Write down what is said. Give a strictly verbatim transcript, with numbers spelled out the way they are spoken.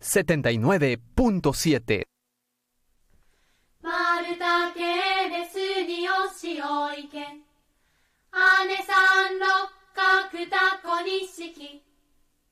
setenta y nueve punto siete. 丸太系列におしおいけ、姉さん六角タコにしき。